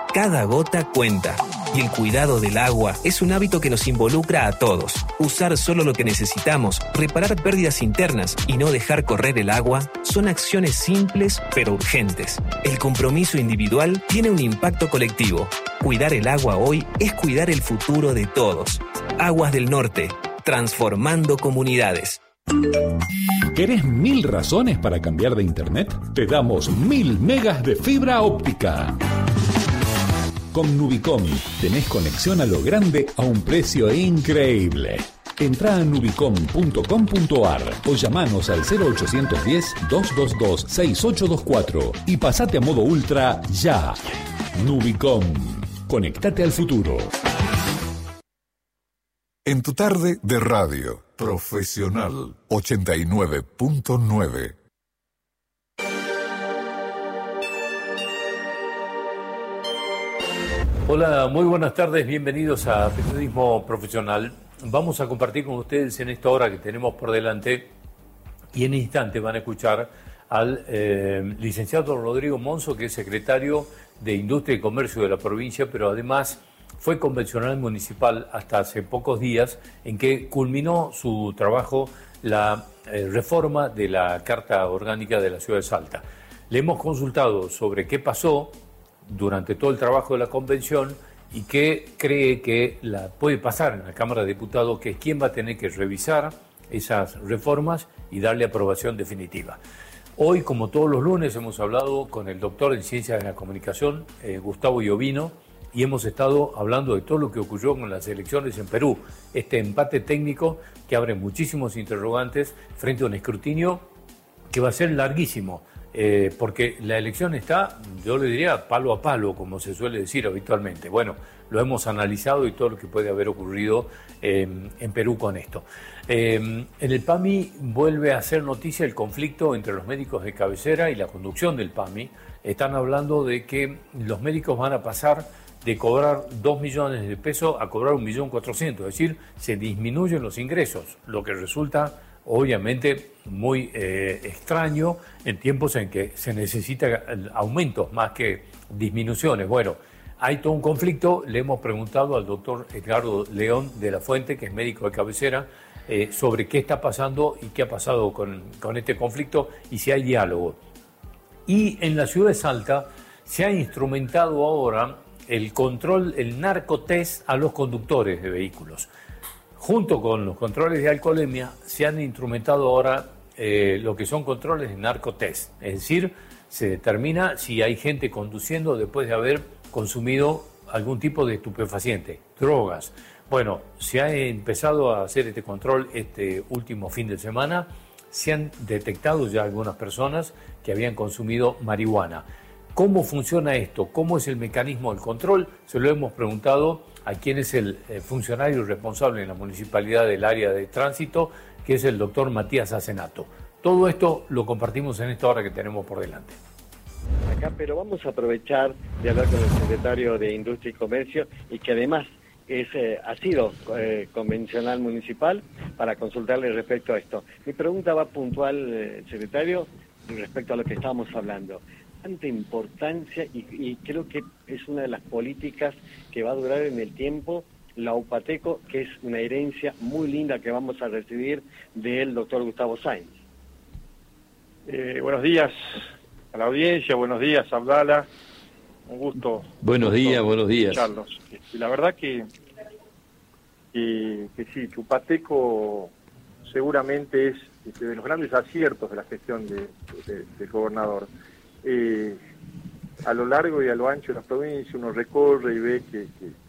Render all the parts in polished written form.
Cada gota cuenta. Y el cuidado del agua es un hábito que nos involucra a todos. Usar solo lo que necesitamos, reparar pérdidas internas y no dejar correr el agua son acciones simples pero urgentes. El compromiso individual tiene un impacto colectivo. Cuidar el agua hoy es cuidar el futuro de todos. Aguas del Norte, transformando comunidades. ¿Querés 1000 razones para cambiar de internet? Te damos 1000 megas de fibra óptica. Con Nubicom tenés conexión a lo grande a un precio increíble. Entrá a nubicom.com.ar o llamanos al 0810-222-6824 y pasate a modo ultra ya. Nubicom. Conectate al futuro. En tu tarde de radio, Profesional 89.9. Hola, muy buenas tardes, bienvenidos a Periodismo Profesional. Vamos a compartir con ustedes en esta hora que tenemos por delante y en instante van a escuchar al licenciado Rodrigo Monzo, que es secretario de Industria y Comercio de la provincia, pero además fue convencional municipal hasta hace pocos días, en que culminó su trabajo la reforma de la Carta Orgánica de la Ciudad de Salta. Le hemos consultado sobre qué pasó durante todo el trabajo de la convención y qué cree que puede pasar en la Cámara de Diputados, que es quien va a tener que revisar esas reformas y darle aprobación definitiva. Hoy, como todos los lunes, hemos hablado con el doctor en Ciencias de la Comunicación, Gustavo Iovino, y hemos estado hablando de todo lo que ocurrió con las elecciones en Perú, este empate técnico que abre muchísimos interrogantes frente a un escrutinio que va a ser larguísimo. Porque la elección está, yo le diría, palo a palo, como se suele decir habitualmente. Bueno, lo hemos analizado y todo lo que puede haber ocurrido en Perú con esto. En el PAMI vuelve a ser noticia el conflicto entre los médicos de cabecera y la conducción del PAMI. Están hablando de que los médicos van a pasar de cobrar 2 millones de pesos a cobrar 1.400.000, es decir, se disminuyen los ingresos, lo que resulta obviamente muy extraño en tiempos en que se necesita aumentos más que disminuciones. Bueno, hay todo un conflicto. Le hemos preguntado al doctor Edgardo León de la Fuente, que es médico de cabecera, sobre qué está pasando y qué ha pasado con este conflicto y si hay diálogo. Y en la ciudad de Salta se ha instrumentado ahora el control, el narcotest a los conductores de vehículos. Junto con los controles de alcoholemia, se han instrumentado ahora lo que son controles de narcotest. Es decir, se determina si hay gente conduciendo después de haber consumido algún tipo de estupefaciente, drogas. Bueno, se ha empezado a hacer este control este último fin de semana. Se han detectado ya algunas personas que habían consumido marihuana. ¿Cómo funciona esto? ¿Cómo es el mecanismo del control? Se lo hemos preguntado a quien es el funcionario responsable en la municipalidad del área de tránsito, que es el doctor Matías Acenato. Todo esto lo compartimos en esta hora que tenemos por delante. Acá, pero vamos a aprovechar de hablar con el secretario de Industria y Comercio y que además ha sido convencional municipal para consultarle respecto a esto. Mi pregunta va puntual, secretario, respecto a lo que estábamos hablando. Tanta importancia y creo que es una de las políticas que va a durar en el tiempo, la UPATECO, que es una herencia muy linda que vamos a recibir del doctor Gustavo Sainz. Buenos días a la audiencia, buenos días Abdala, un gusto. Buenos días. Escucharlos. La verdad que sí, que UPATECO seguramente es de los grandes aciertos de la gestión del gobernador. A lo largo y a lo ancho de la provincia uno recorre y ve que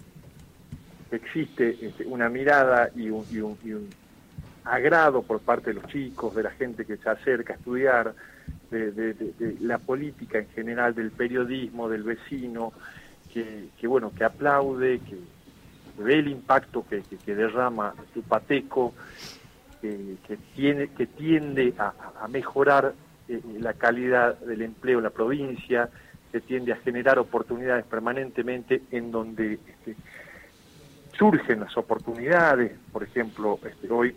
existe una mirada y un agrado por parte de los chicos, de la gente que se acerca a estudiar, de la política en general, del periodismo, del vecino, que aplaude, que ve el impacto que derrama UPATECO, que tiende a mejorar la calidad del empleo en la provincia, que tiende a generar oportunidades permanentemente en donde surgen las oportunidades, por ejemplo, hoy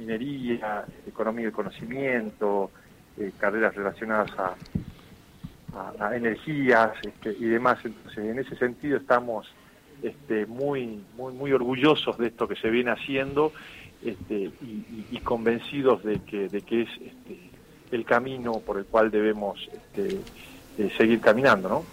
minería, economía del conocimiento, carreras relacionadas a energías y demás. Entonces, en ese sentido estamos muy orgullosos de esto que se viene haciendo y convencidos de que es el camino por el cual debemos seguir caminando, ¿no?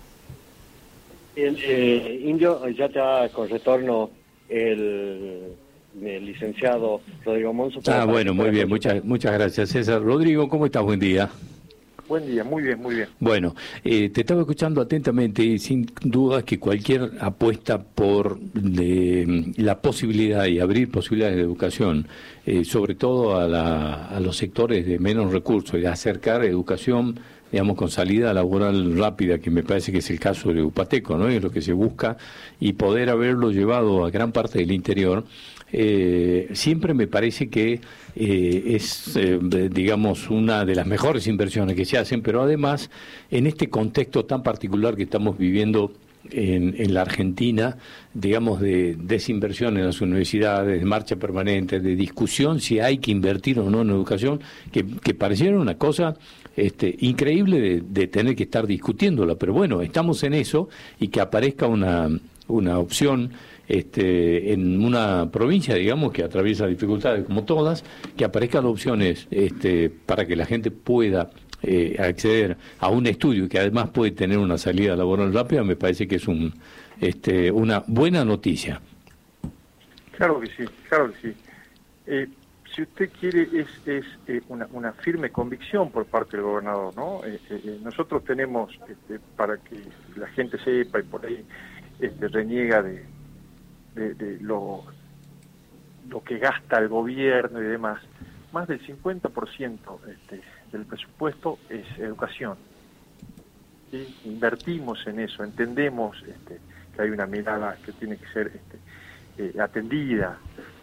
Indio, ya está con retorno el licenciado Rodrigo Monzo. Bueno, muy bien, muchas gracias, César. Rodrigo, ¿cómo estás? Buen día. Buen día, muy bien, muy bien. Bueno, te estaba escuchando atentamente y sin duda que cualquier apuesta por la posibilidad y abrir posibilidades de educación, sobre todo a los sectores de menos recursos, y acercar educación, digamos, con salida laboral rápida, que me parece que es el caso de Upateco, ¿no? Es lo que se busca, y poder haberlo llevado a gran parte del interior. Siempre me parece que es, digamos, una de las mejores inversiones que se hacen, pero además, en este contexto tan particular que estamos viviendo en la Argentina, digamos, de desinversión en las universidades, de marcha permanente, de discusión si hay que invertir o no en educación, que pareciera una cosa increíble de tener que estar discutiéndola, pero bueno, estamos en eso, y que aparezca una opción en una provincia, digamos, que atraviesa dificultades como todas, que aparezcan opciones para que la gente pueda acceder a un estudio que además puede tener una salida laboral rápida, me parece que es una buena noticia. Claro que sí, claro que sí. Si usted quiere, es una firme convicción por parte del gobernador, ¿no? Nosotros tenemos, para que la gente sepa y por ahí reniega de lo que gasta el gobierno y demás, más del 50% del presupuesto es educación. ¿Sí? Invertimos en eso, entendemos que hay una mirada que tiene que ser atendida,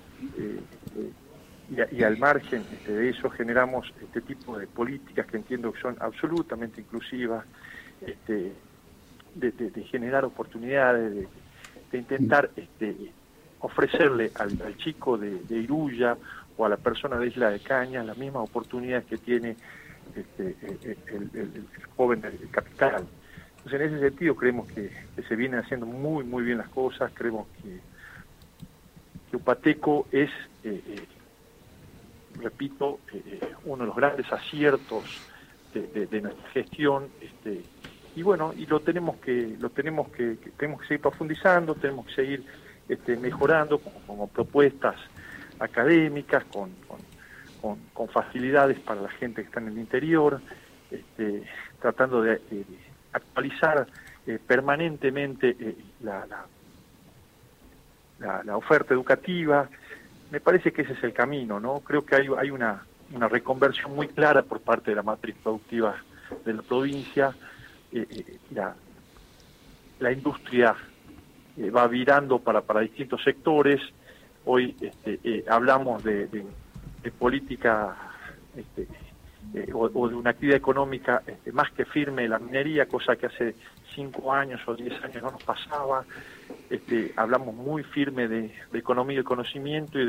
y al margen de eso generamos este tipo de políticas que entiendo que son absolutamente inclusivas, de generar oportunidades, de intentar ofrecerle al chico de Iruya o a la persona de Isla de Cañas las mismas oportunidades que tiene el joven del capital. Entonces, en ese sentido creemos que se vienen haciendo muy muy bien las cosas. Creemos que Upateco es, repito, uno de los grandes aciertos de nuestra gestión, y bueno, y tenemos que seguir profundizando, tenemos que seguir mejorando como propuestas académicas, con facilidades para la gente que está en el interior, tratando de actualizar permanentemente la oferta educativa. Me parece que ese es el camino, ¿no? Creo que hay una reconversión muy clara por parte de la matriz productiva de la provincia. La industria va virando para distintos sectores. Hoy hablamos de política o de una actividad económica más que firme, la minería, cosa que hace 5 años o 10 años no nos pasaba. Hablamos muy firme de economía del conocimiento y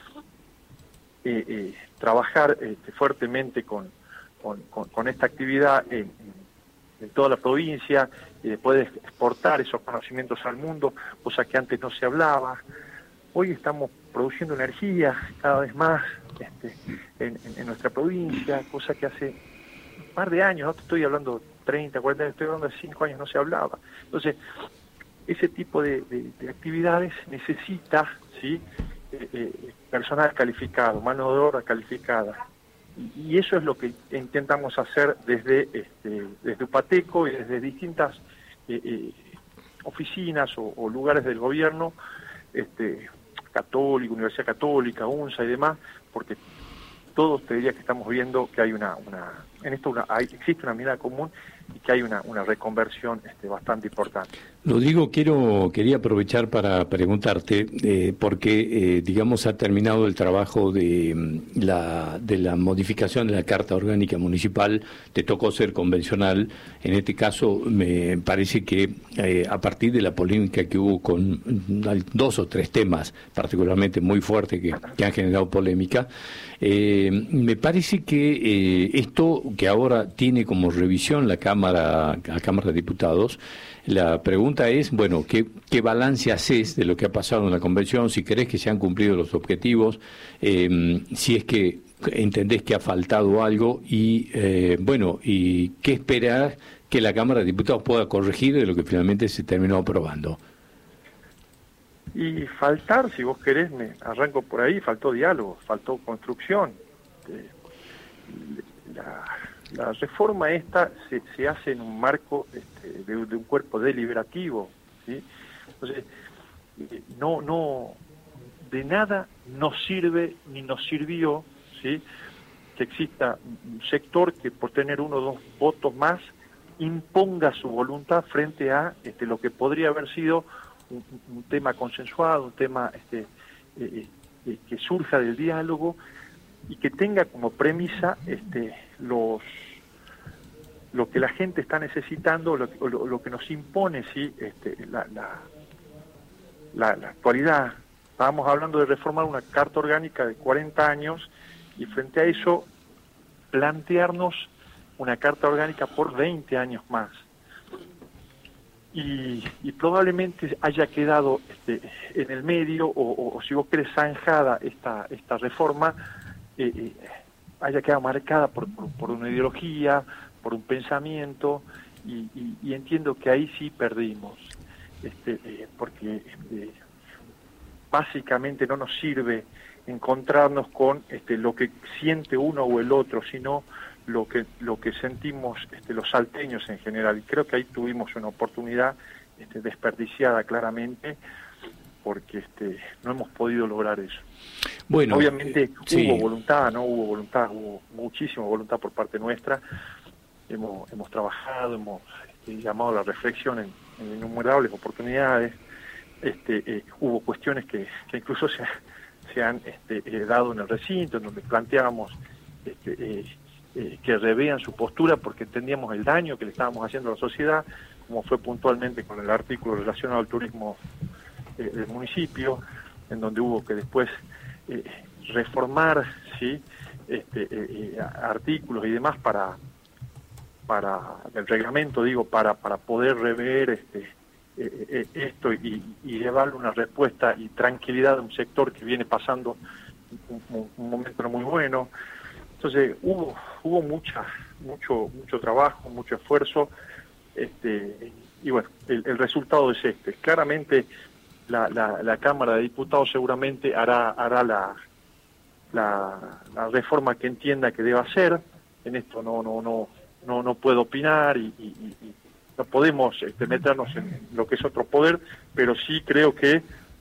de trabajar fuertemente con esta actividad en toda la provincia, y de poder exportar esos conocimientos al mundo, cosa que antes no se hablaba. Hoy estamos produciendo energía cada vez más en nuestra provincia, cosa que hace un par de años, no te estoy hablando 30, 40 años, estoy hablando de 5 años, no se hablaba. Entonces, ese tipo de actividades necesita, ¿sí?, personal calificado, mano de obra calificada. Y eso es lo que intentamos hacer desde Upateco y desde distintas oficinas o lugares del gobierno, católico, Universidad Católica, UNSA y demás, porque todos te diría que estamos viendo que hay existe una mirada común y que hay una reconversión bastante importante. Rodrigo, quería aprovechar para preguntarte, porque digamos ha terminado el trabajo de la modificación de la Carta Orgánica Municipal, te tocó ser convencional. En este caso me parece que a partir de la polémica que hubo con 2 o 3 temas particularmente muy fuertes que han generado polémica, me parece que esto que ahora tiene como revisión la Cámara de Diputados. La pregunta es, bueno, ¿qué balance haces de lo que ha pasado en la convención? Si crees que se han cumplido los objetivos, si es que entendés que ha faltado algo y, y qué esperás que la Cámara de Diputados pueda corregir de lo que finalmente se terminó aprobando. Y faltar, si vos querés, me arranco por ahí, faltó diálogo, faltó construcción. La reforma esta se hace en un marco de un cuerpo deliberativo, ¿sí? Entonces, no de nada nos sirve ni nos sirvió, ¿sí?, que exista un sector que por tener 1 o 2 votos más imponga su voluntad frente a lo que podría haber sido un tema consensuado, un tema que surja del diálogo y que tenga como premisa lo que la gente está necesitando, lo que nos impone, ¿sí?, la actualidad. Estábamos hablando de reformar una carta orgánica de 40 años y frente a eso plantearnos una carta orgánica por 20 años más. Y probablemente haya quedado en el medio, o si vos querés zanjada esta reforma, haya quedado marcada por una ideología, por un pensamiento, y entiendo que ahí sí perdimos, porque básicamente no nos sirve encontrarnos con lo que siente uno o el otro, sino lo que sentimos los salteños en general. Y creo que ahí tuvimos una oportunidad desperdiciada claramente, porque no hemos podido lograr eso. Bueno, obviamente sí. Hubo voluntad, muchísima voluntad por parte nuestra. Hemos trabajado, hemos llamado a la reflexión en innumerables oportunidades. Hubo cuestiones que incluso se han dado en el recinto, en donde planteábamos que revean su postura porque entendíamos el daño que le estábamos haciendo a la sociedad, como fue puntualmente con el artículo relacionado al turismo del municipio, en donde hubo que después reformar, ¿sí?, artículos y demás para el reglamento, para poder rever esto y llevarle una respuesta y tranquilidad a un sector que viene pasando un momento no muy bueno. Entonces hubo mucho trabajo, mucho esfuerzo, y bueno, el resultado es este. Claramente la Cámara de Diputados seguramente hará la reforma que entienda que deba hacer. En esto no puedo opinar y no podemos meternos en lo que es otro poder, pero sí creo que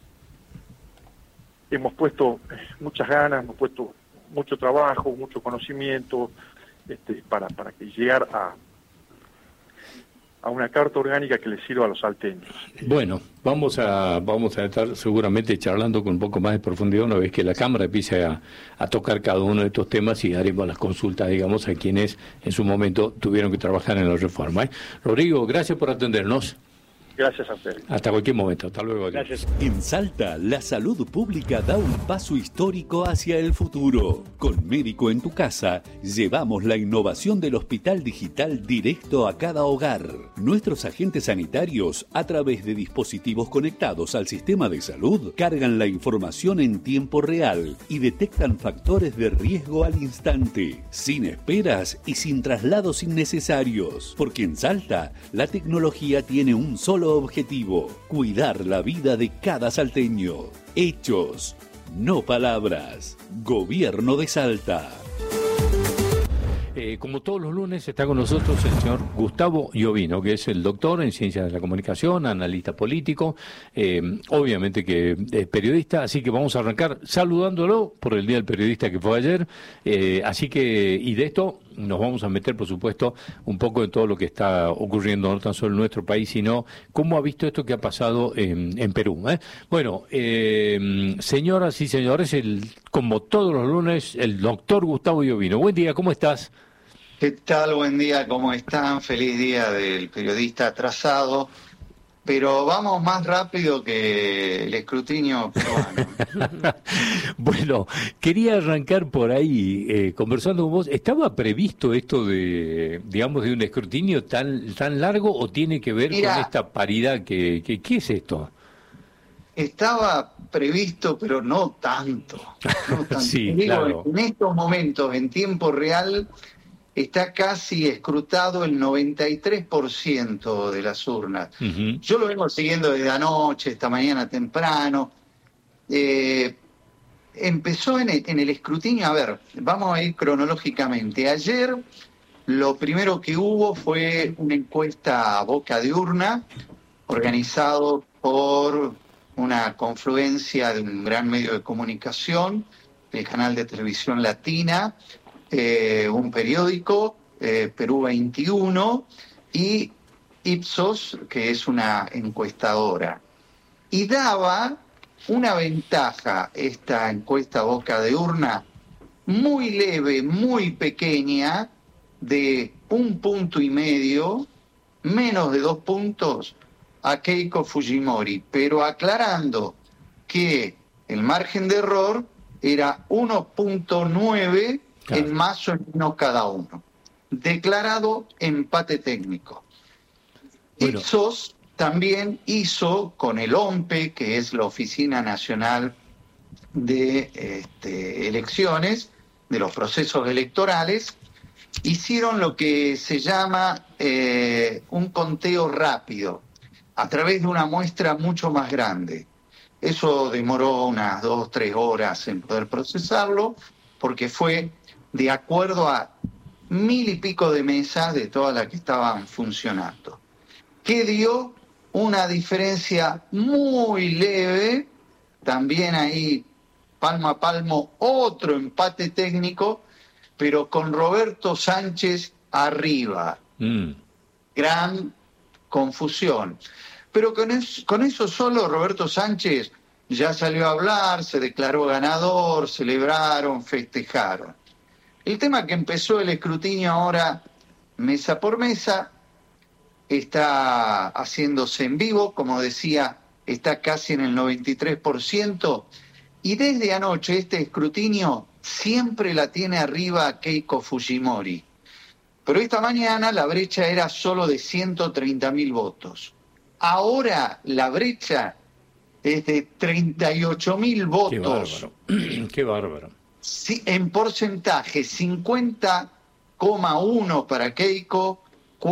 hemos puesto muchas ganas, hemos puesto mucho trabajo, mucho conocimiento para que llegar a una carta orgánica que le sirva a los salteños. Bueno, vamos a estar seguramente charlando con un poco más de profundidad una vez que la Cámara empiece a tocar cada uno de estos temas y haremos las consultas, digamos, a quienes en su momento tuvieron que trabajar en la reforma. Rodrigo, gracias por atendernos. Gracias a usted. Hasta cualquier momento. Hasta luego. Gracias. En Salta, la salud pública da un paso histórico hacia el futuro. Con Médico en tu Casa, llevamos la innovación del hospital digital directo a cada hogar. Nuestros agentes sanitarios, a través de dispositivos conectados al sistema de salud, cargan la información en tiempo real y detectan factores de riesgo al instante, sin esperas y sin traslados innecesarios. Porque en Salta, la tecnología tiene un solo objetivo: cuidar la vida de cada salteño. Hechos, no palabras. Gobierno de Salta. Como todos los lunes está con nosotros el señor Gustavo Iovino, que es el doctor en Ciencias de la Comunicación, analista político, obviamente que es periodista, así que vamos a arrancar saludándolo por el Día del Periodista que fue ayer, así que, y de esto nos vamos a meter, por supuesto, un poco en todo lo que está ocurriendo, no tan solo en nuestro país, sino cómo ha visto esto que ha pasado en Perú. Bueno, señoras y señores, como todos los lunes, el doctor Gustavo Iovino. Buen día, ¿cómo estás? ¿Qué tal? Buen día, ¿cómo están? Feliz día del periodista atrasado. pero vamos más rápido que el escrutinio peruano. Bueno, quería arrancar por ahí, conversando con vos. ¿Estaba previsto esto de, digamos, de un escrutinio tan largo o tiene que ver con esta paridad ¿qué es esto? Estaba previsto, pero no tanto. Sí, digo, claro. En estos momentos, en tiempo real, está casi escrutado el 93% de las urnas. Uh-huh. Yo lo vengo siguiendo desde anoche, esta mañana temprano. Empezó en el escrutinio, a ver, vamos a ir cronológicamente. Ayer lo primero que hubo fue una encuesta a boca de urna, organizado por una confluencia de un gran medio de comunicación, el canal de televisión Latina, un periódico, Perú 21, y Ipsos, que es una encuestadora. Y daba una ventaja esta encuesta boca de urna muy leve, muy pequeña, de 1,5 puntos, menos de 2 puntos, a Keiko Fujimori, pero aclarando que el margen de error era 1,9 claro, en más o menos cada uno. Declarado empate técnico. Bueno. Ipsos también hizo con el OMPE, que es la Oficina Nacional de Elecciones, de los procesos electorales, hicieron lo que se llama un conteo rápido, a través de una muestra mucho más grande. Eso demoró unas 2-3 horas en poder procesarlo, porque fue de acuerdo a 1.000 y pico de mesas de todas las que estaban funcionando, que dio una diferencia muy leve, también ahí palmo a palmo otro empate técnico, pero con Roberto Sánchez arriba. Gran confusión. Pero con eso solo Roberto Sánchez ya salió a hablar, se declaró ganador, celebraron, festejaron. El tema que empezó el escrutinio ahora, mesa por mesa, está haciéndose en vivo, como decía, está casi en el 93%, y desde anoche este escrutinio siempre la tiene arriba Keiko Fujimori. Pero esta mañana la brecha era solo de 130.000 votos. Ahora la brecha es de 38.000 votos. Qué bárbaro. Qué bárbaro. Sí, en porcentaje, 50,1 para Keiko,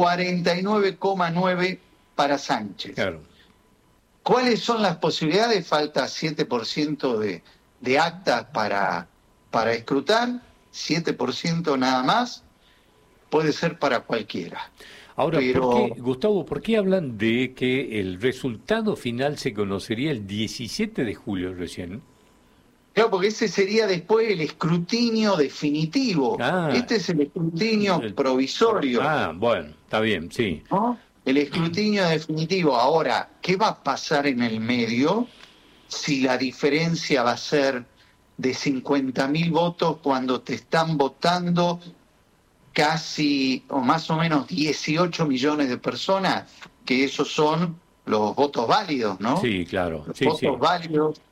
49,9 para Sánchez. Claro. ¿Cuáles son las posibilidades? Falta 7% de actas para escrutar, 7% nada más, puede ser para cualquiera. Ahora, pero... Gustavo, ¿por qué hablan de que el resultado final se conocería el 17 de julio recién? Claro, porque ese sería después el escrutinio definitivo. Este es el escrutinio provisorio. Bueno, está bien, sí. ¿No? El escrutinio definitivo. Ahora, ¿qué va a pasar en el medio si la diferencia va a ser de 50.000 votos cuando te están votando casi o más o menos 18 millones de personas, que esos son los votos válidos, ¿no? Sí, claro. Los sí, votos válidos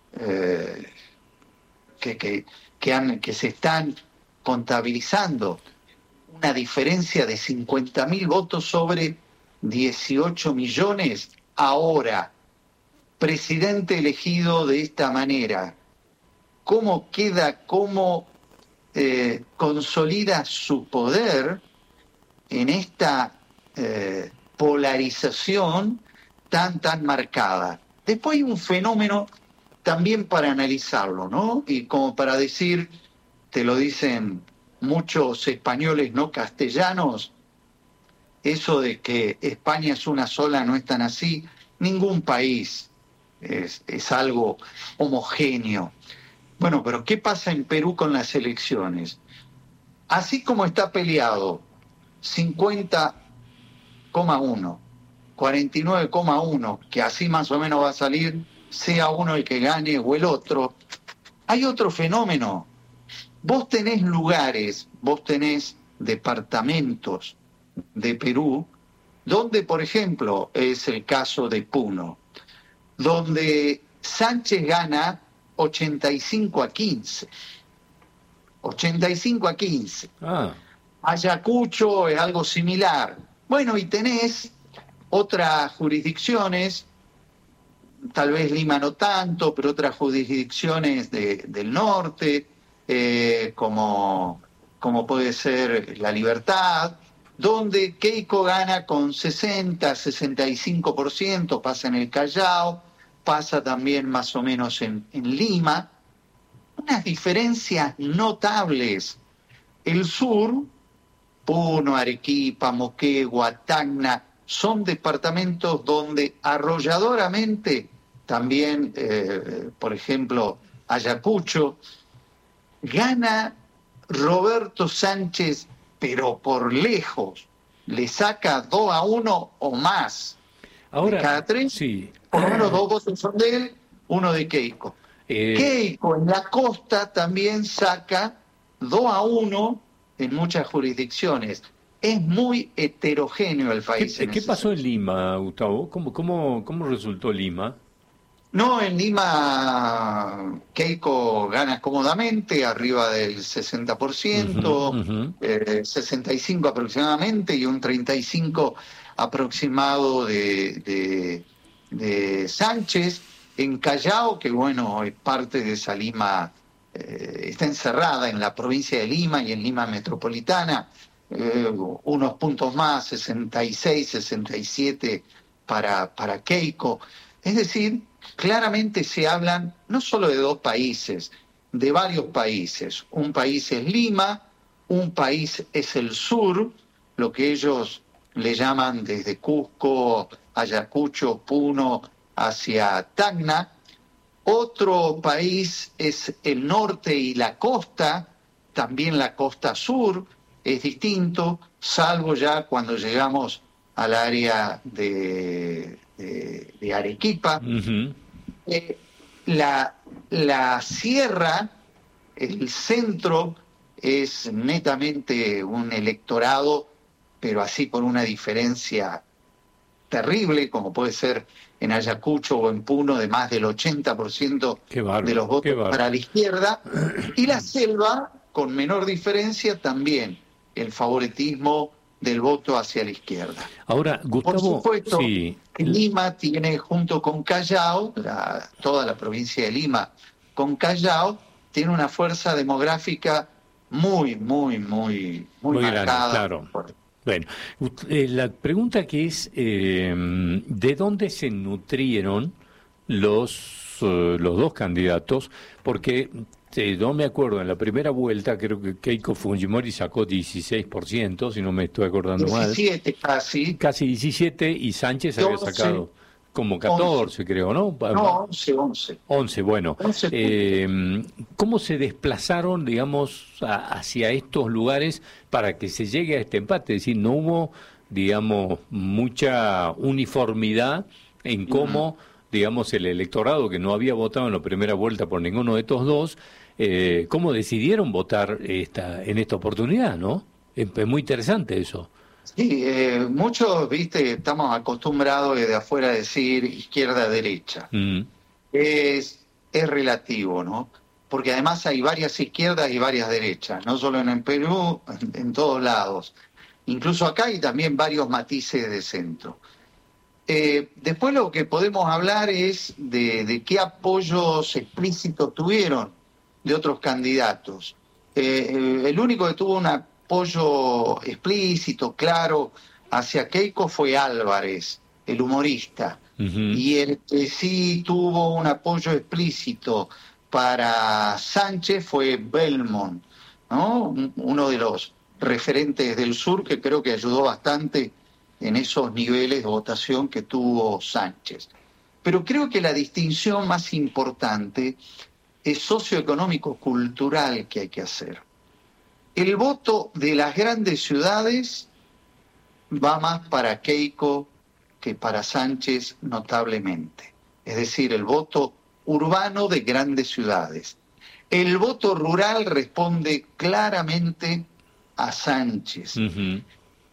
que se están contabilizando. Una diferencia de 50.000 votos sobre 18 millones. Ahora, presidente elegido de esta manera, ¿cómo queda, cómo consolida su poder en esta polarización tan marcada? Después hay un fenómeno también para analizarlo, ¿no? Y como para decir, te lo dicen muchos españoles no castellanos, eso de que España es una sola no es tan así. Ningún país es algo homogéneo. Bueno, pero ¿qué pasa en Perú con las elecciones? Así como está peleado 50,1, 49,1, que así más o menos va a salir, sea uno el que gane o el otro, hay otro fenómeno. Vos tenés lugares, vos tenés departamentos de Perú donde, por ejemplo, es el caso de Puno, donde Sánchez gana 85-15. 85-15. Ayacucho es algo similar. Bueno, y tenés otras jurisdicciones, tal vez Lima no tanto, pero otras jurisdicciones del norte, como puede ser La Libertad, donde Keiko gana con 60-65%, pasa en el Callao, pasa también más o menos en Lima. Unas diferencias notables. El sur, Puno, Arequipa, Moquegua, Tacna, son departamentos donde arrolladoramente, también, por ejemplo, Ayacucho, gana Roberto Sánchez, pero por lejos, le saca 2-1 o más. Ahora, de cada 3, sí. Por lo menos 2 votos son de él, 1 de Keiko. Keiko en la costa también saca 2-1 en muchas jurisdicciones. Es muy heterogéneo el país. ¿Qué pasó en Lima, Gustavo? ¿Cómo resultó Lima? No, en Lima Keiko gana cómodamente, arriba del 60%, 65 aproximadamente, y un 35 aproximado de Sánchez. En Callao, que bueno, es parte de esa Lima, está encerrada en la provincia de Lima y en Lima metropolitana, unos puntos más, 66, 67 para Keiko. Es decir, claramente se hablan no solo de 2 países, de varios países. Un país es Lima, un país es el sur, lo que ellos le llaman desde Cusco, Ayacucho, Puno, hacia Tacna. Otro país es el norte y la costa, también la costa sur es distinto, salvo ya cuando llegamos al área de Arequipa. La sierra, el centro, es netamente un electorado, pero así por una diferencia terrible, como puede ser en Ayacucho o en Puno, de más del 80% de los votos para la izquierda, y la selva, con menor diferencia, también el favoritismo del voto hacia la izquierda. Ahora, Gustavo, por supuesto, Lima tiene, junto con Callao, toda la provincia de Lima con Callao, tiene una fuerza demográfica muy marcada. Grande, claro. Bueno, la pregunta que es, ¿de dónde se nutrieron los 2 candidatos? Porque no me acuerdo, en la primera vuelta creo que Keiko Fujimori sacó 16%, si no me estoy acordando 17 mal. Casi 17, y Sánchez había sacado como 14, 11. Creo, ¿no? No, 11. 11, bueno. 11. ¿Cómo se desplazaron, digamos, hacia estos lugares para que se llegue a este empate? Es decir, no hubo, digamos, mucha uniformidad en cómo, digamos, el electorado que no había votado en la primera vuelta por ninguno de estos 2, cómo decidieron votar en esta oportunidad, ¿no? Es muy interesante eso. Sí, muchos, estamos acostumbrados desde afuera a decir izquierda-derecha. Es relativo, ¿no? Porque además hay varias izquierdas y varias derechas, no solo en el Perú, en todos lados. Incluso acá hay también varios matices de centro. Después lo que podemos hablar es de qué apoyos explícitos tuvieron de otros candidatos. El único que tuvo un apoyo explícito, claro, hacia Keiko fue Álvarez, el humorista. Y el que sí tuvo un apoyo explícito para Sánchez fue Belmont, ¿no? Uno de los referentes del sur que creo que ayudó bastante en esos niveles de votación que tuvo Sánchez. Pero creo que la distinción más importante es socioeconómico-cultural que hay que hacer. El voto de las grandes ciudades va más para Keiko que para Sánchez notablemente. Es decir, el voto urbano de grandes ciudades. El voto rural responde claramente a Sánchez.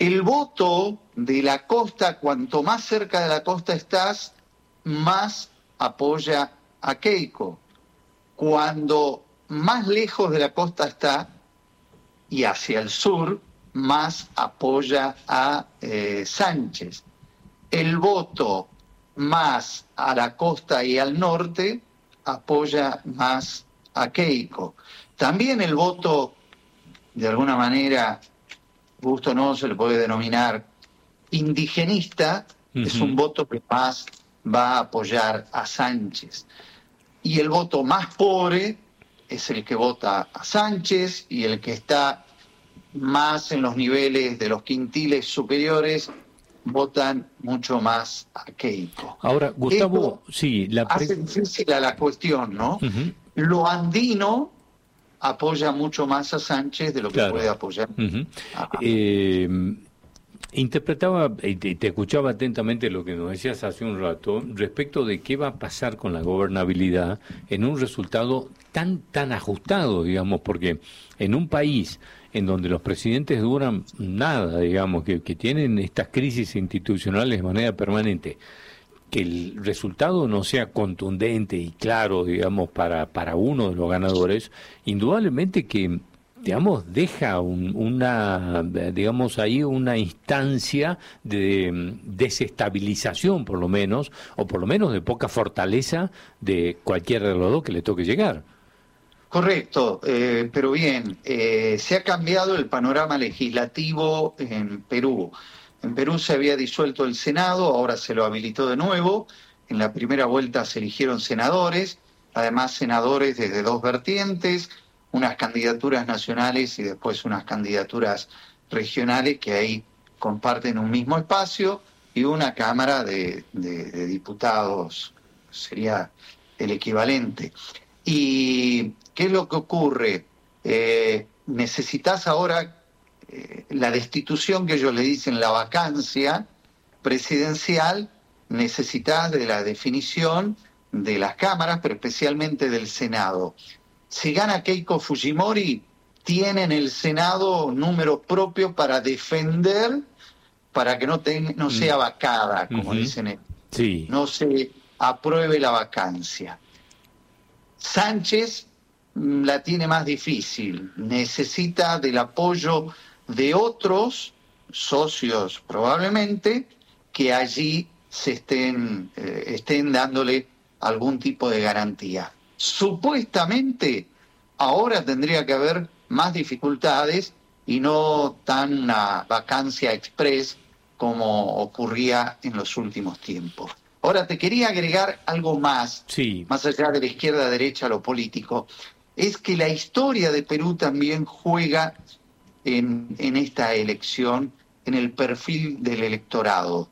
El voto de la costa, cuanto más cerca de la costa estás, más apoya a Keiko. Cuando más lejos de la costa está y hacia el sur, más apoya a Sánchez. El voto más a la costa y al norte apoya más a Keiko. También el voto, de alguna manera, gusto no se le puede denominar indigenista, es un voto que más va a apoyar a Sánchez. Y el voto más pobre es el que vota a Sánchez, y el que está más en los niveles de los quintiles superiores votan mucho más a Keiko. Ahora, Gustavo, esto sí, hace difícil a la cuestión, ¿no? Lo andino apoya mucho más a Sánchez de lo que puede apoyar. Interpretaba y te escuchaba atentamente lo que nos decías hace un rato respecto de qué va a pasar con la gobernabilidad en un resultado tan ajustado, digamos, porque en un país en donde los presidentes duran nada, digamos, que tienen estas crisis institucionales de manera permanente, que el resultado no sea contundente y claro, digamos, para uno de los ganadores, indudablemente que, digamos, deja una instancia de desestabilización, por lo menos, o por lo menos de poca fortaleza de cualquier de los dos que le toque llegar. Correcto, pero bien, se ha cambiado el panorama legislativo en Perú. En Perú se había disuelto el Senado, ahora se lo habilitó de nuevo. En la primera vuelta se eligieron senadores, además senadores desde dos vertientes, unas candidaturas nacionales y después unas candidaturas regionales que ahí comparten un mismo espacio, y una Cámara de Diputados, sería el equivalente. ¿Y qué es lo que ocurre? Necesitas ahora la destitución, que ellos le dicen la vacancia presidencial, necesitas de la definición de las cámaras, pero especialmente del Senado. Si gana Keiko Fujimori, tiene en el Senado número propio para defender, para que no sea vacada, como dicen, no se apruebe la vacancia. Sánchez la tiene más difícil, necesita del apoyo de otros socios probablemente que allí se estén dándole algún tipo de garantía. Supuestamente ahora tendría que haber más dificultades y no tan una vacancia express como ocurría en los últimos tiempos. Ahora, te quería agregar algo más, más allá de la izquierda-derecha, lo político, es que la historia de Perú también juega en esta elección, en el perfil del electorado.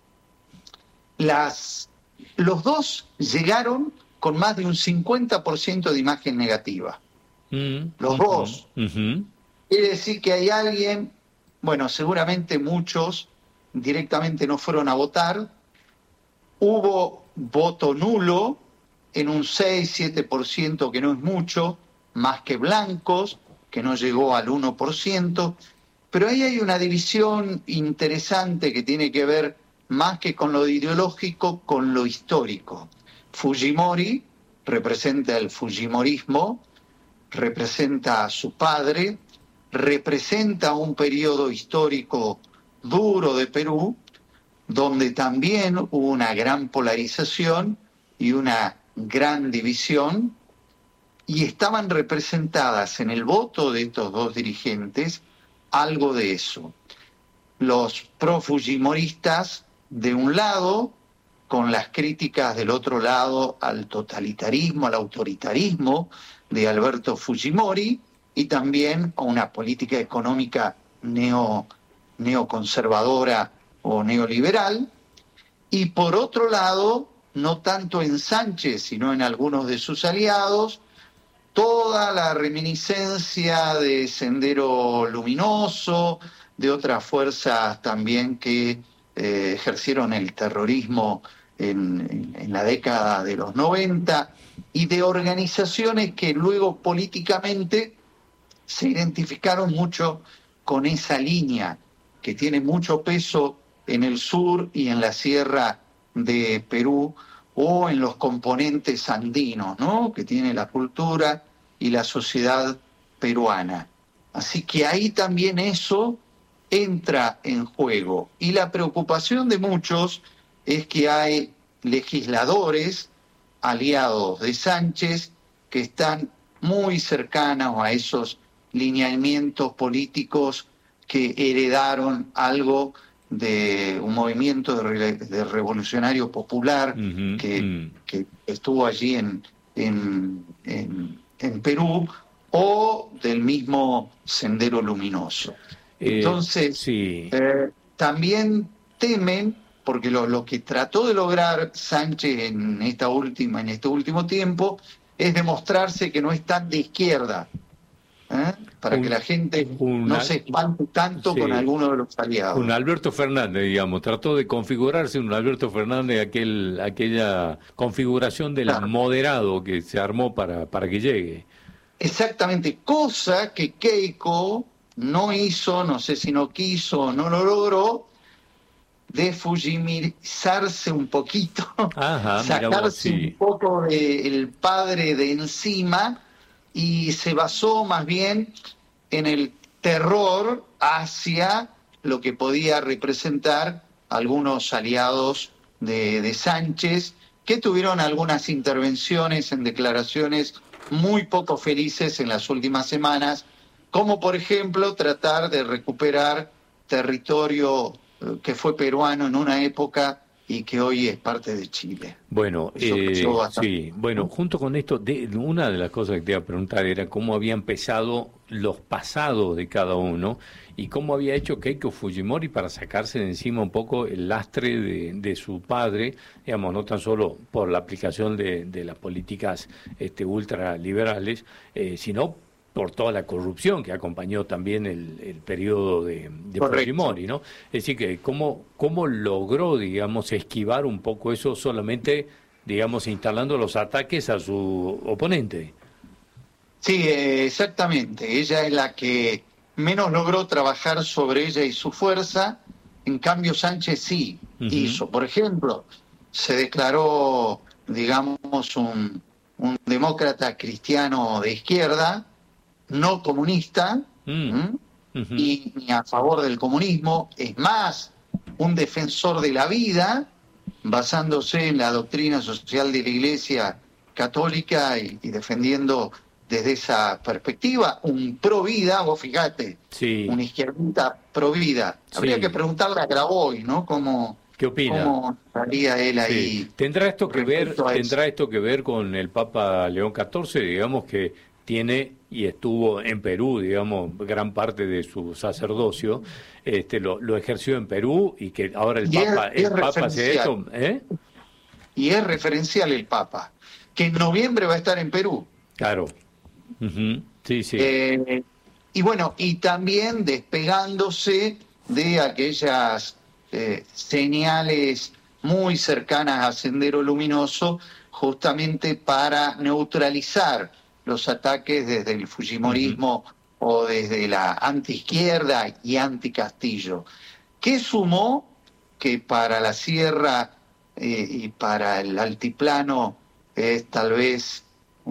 Los dos llegaron con más de un 50% de imagen negativa. Los dos. Quiere decir que hay alguien, bueno, seguramente muchos directamente no fueron a votar. Hubo voto nulo en un 6-7%, que no es mucho, más que blancos, que no llegó al 1%, pero ahí hay una división interesante que tiene que ver más que con lo ideológico, con lo histórico. Fujimori representa el fujimorismo, representa a su padre, representa un periodo histórico duro de Perú, donde también hubo una gran polarización y una gran división, y estaban representadas en el voto de estos dos dirigentes algo de eso. Los pro-fujimoristas de un lado, con las críticas del otro lado al totalitarismo, al autoritarismo de Alberto Fujimori, y también a una política económica neoconservadora o neoliberal, y por otro lado, no tanto en Sánchez, sino en algunos de sus aliados, toda la reminiscencia de Sendero Luminoso, de otras fuerzas también que ejercieron el terrorismo en la década de los 90, y de organizaciones que luego políticamente se identificaron mucho con esa línea que tiene mucho peso en el sur y en la sierra de Perú, o en los componentes andinos, ¿no?, que tiene la cultura y la sociedad peruana. Así que ahí también eso entra en juego. Y la preocupación de muchos es que hay legisladores aliados de Sánchez que están muy cercanos a esos lineamientos políticos que heredaron algo de un movimiento de revolucionario popular que estuvo allí en Perú, o del mismo Sendero Luminoso. Entonces, también temen, porque lo que trató de lograr Sánchez en este último tiempo es demostrarse que no es tan de izquierda, para que la gente no se espante tanto con alguno de los aliados. Un Alberto Fernández, digamos, trató de configurarse un Alberto Fernández, aquella configuración del moderado que se armó para que llegue. Exactamente, cosa que Keiko no hizo, no sé si no quiso o no lo logró, de fujimirizarse un poquito, sacarse un poco del padre de encima, y se basó más bien en el terror hacia lo que podía representar algunos aliados de Sánchez, que tuvieron algunas intervenciones en declaraciones muy poco felices en las últimas semanas, como por ejemplo tratar de recuperar territorio que fue peruano en una época y que hoy es parte de Chile. Bueno, junto con esto, una de las cosas que te iba a preguntar era cómo habían empezado los pasados de cada uno y cómo había hecho Keiko Fujimori para sacarse de encima un poco el lastre de su padre, digamos, no tan solo por la aplicación de las políticas ultraliberales, sino por toda la corrupción que acompañó también el periodo de Fujimori, ¿no? Es decir, que cómo logró, digamos, esquivar un poco eso solamente, digamos, instalando los ataques a su oponente. Sí, exactamente. Ella es la que menos logró trabajar sobre ella y su fuerza. En cambio, Sánchez sí hizo. Por ejemplo, se declaró, digamos, un demócrata cristiano de izquierda, no comunista, y ni a favor del comunismo. Es más, un defensor de la vida, basándose en la doctrina social de la Iglesia Católica y defendiendo desde esa perspectiva un pro vida. Vos fíjate, una izquierdita pro vida. Habría que preguntarle a Grabois, ¿no? ¿Qué opina? ¿Cómo estaría él ahí? ¿Tendrá esto que ver con el Papa León XIV, digamos, que tiene y estuvo en Perú, digamos, gran parte de su sacerdocio, lo ejerció en Perú, y que ahora el Papa hace eso, Y es referencial el Papa, que en noviembre va a estar en Perú. Claro. Sí. Y bueno, y también despegándose de aquellas señales muy cercanas a Sendero Luminoso, justamente para neutralizar los ataques desde el fujimorismo o desde la antiizquierda y anticastillo, que sumó que para la sierra y para el altiplano es tal vez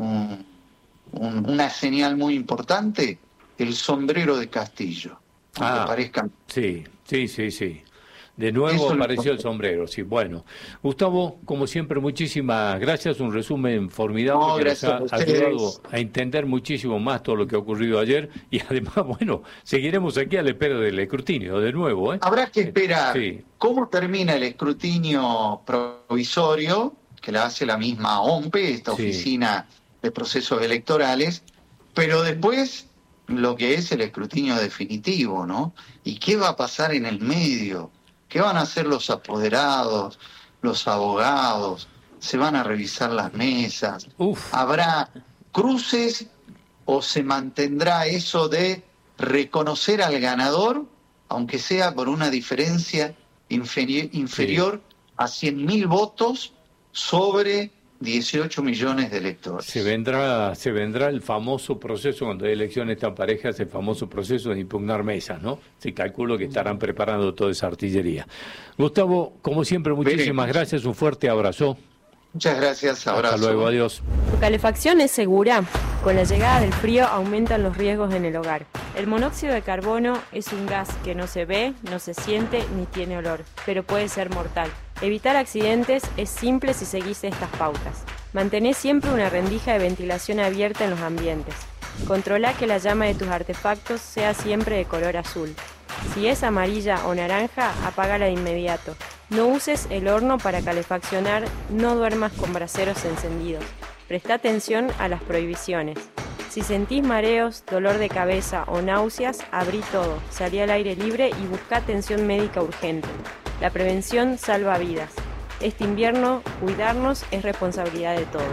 una señal muy importante, el sombrero de Castillo. Aunque parezca... Sí. De nuevo apareció el sombrero, sí. Bueno, Gustavo, como siempre, muchísimas gracias. Un resumen formidable que nos ha ayudado a entender muchísimo más todo lo que ha ocurrido ayer. Y además, bueno, seguiremos aquí a la espera del escrutinio, de nuevo. Habrá que esperar cómo termina el escrutinio provisorio, que la hace la misma OMPE, esta Oficina de Procesos Electorales, pero después lo que es el escrutinio definitivo, ¿no? ¿Y qué va a pasar en el medio? ¿Qué van a hacer los apoderados, los abogados? ¿Se van a revisar las mesas? ¿Habrá cruces o se mantendrá eso de reconocer al ganador, aunque sea por una diferencia inferior a 100.000 votos sobre 18 millones de electores. Se vendrá el famoso proceso, cuando hay elecciones tan parejas, el famoso proceso de impugnar mesas, ¿no? Sí, calculo que estarán preparando toda esa artillería. Gustavo, como siempre, muchísimas gracias, un fuerte abrazo. Muchas gracias, abrazo. Hasta luego, adiós. ¿Tu calefacción es segura? Con la llegada del frío aumentan los riesgos en el hogar. El monóxido de carbono es un gas que no se ve, no se siente ni tiene olor, pero puede ser mortal. Evitar accidentes es simple si seguís estas pautas. Mantené siempre una rendija de ventilación abierta en los ambientes. Controla que la llama de tus artefactos sea siempre de color azul. Si es amarilla o naranja, apágala de inmediato. No uses el horno para calefaccionar, no duermas con braseros encendidos. Presta atención a las prohibiciones. Si sentís mareos, dolor de cabeza o náuseas, abrí todo, salí al aire libre y busca atención médica urgente. La prevención salva vidas. Este invierno, cuidarnos es responsabilidad de todos.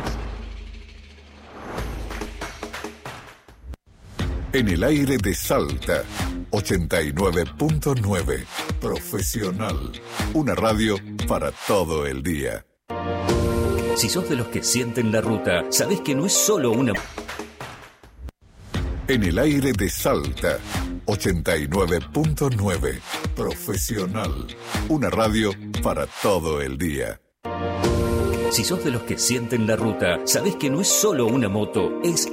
En el aire de Salta, 89.9. Profesional. Una radio para todo el día. Si sos de los que sienten la ruta, sabés que no es solo una... En el aire de Salta, 89.9. Profesional. Una radio para todo el día. Si sos de los que sienten la ruta, sabés que no es solo una moto, es